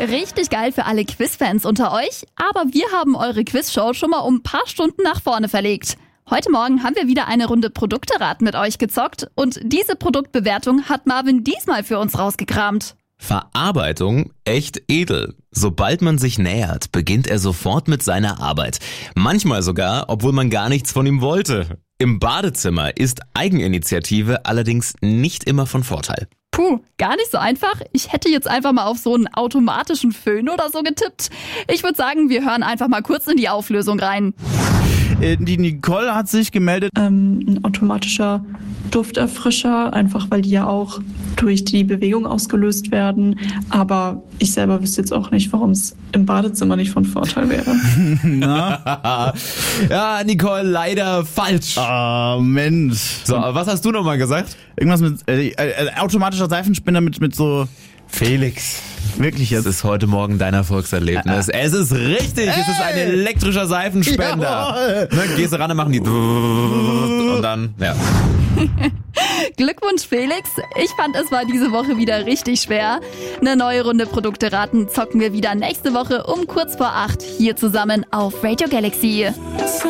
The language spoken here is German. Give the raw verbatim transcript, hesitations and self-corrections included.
Richtig geil für alle Quizfans unter euch, aber wir haben eure Quizshow schon mal um ein paar Stunden nach vorne verlegt. Heute Morgen haben wir wieder eine Runde Produkteraten mit euch gezockt und diese Produktbewertung hat Marvin diesmal für uns rausgekramt. Verarbeitung echt edel. Sobald man sich nähert, beginnt er sofort mit seiner Arbeit. Manchmal sogar, obwohl man gar nichts von ihm wollte. Im Badezimmer ist Eigeninitiative allerdings nicht immer von Vorteil. Puh, gar nicht so einfach. Ich hätte jetzt einfach mal auf so einen automatischen Föhn oder so getippt. Ich würde sagen, wir hören einfach mal kurz in die Auflösung rein. Die Nicole hat sich gemeldet. Ähm, ein automatischer Dufterfrischer, einfach weil die ja auch durch die Bewegung ausgelöst werden. Aber ich selber wüsste jetzt auch nicht, warum es im Badezimmer nicht von Vorteil wäre. Ja, Nicole, leider falsch. Ah, Mensch. So, aber was hast du nochmal gesagt? Irgendwas mit äh, äh, automatischer Seifenspender mit, mit so... Felix. Wirklich jetzt? Das ist heute Morgen dein Erfolgserlebnis. Ja. Es ist richtig, hey. Es ist ein elektrischer Seifenspender. Ne, gehst du ran und machen die und dann, ja. Glückwunsch, Felix. Ich fand, es war diese Woche wieder richtig schwer. Eine neue Runde Produkteraten zocken wir wieder nächste Woche um kurz vor acht hier zusammen auf Radio Galaxy.